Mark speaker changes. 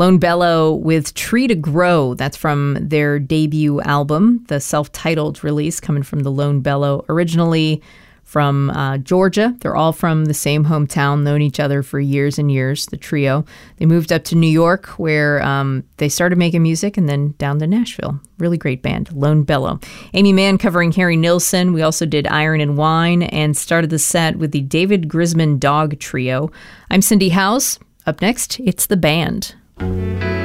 Speaker 1: Lone Bellow with Tree to Grow. That's from their debut album, the self-titled release coming from the Lone Bellow, originally from Georgia. They're all from the same hometown, known each other for years and years, the trio. They moved up to New York where they started making music, and then down to Nashville. Really great band, Lone Bellow. Amy Mann covering Harry Nilsson. We also did Iron and Wine and started the set with the David Grisman Dog Trio. I'm Cindy Howes. Up next, it's The Band.